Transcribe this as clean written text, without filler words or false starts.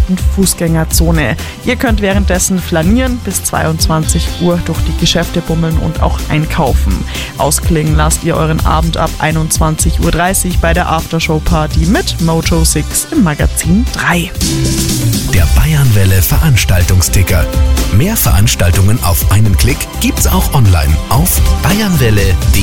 gesperrten Fußgängerzone. Ihr könnt währenddessen flanieren, bis 22 Uhr durch die Geschäfte bummeln und auch einkaufen. Ausklingen lasst ihr euren Abend ab 21.30 Uhr bei der Aftershow-Party mit Mojo 6 im Magazin 3. Der Bayernwelle Veranstaltungsticker. Mehr Veranstaltungen auf einen Klick gibt's auch online auf bayernwelle.de.